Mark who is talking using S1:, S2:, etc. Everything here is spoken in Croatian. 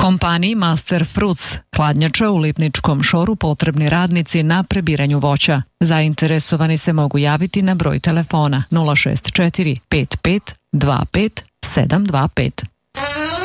S1: Kompaniji Master Fruits, hladnjača u Lipničkom šoru, potrebni radnici na prebiranju voća. Zainteresovani se mogu javiti na broj telefona 064 55 25 725.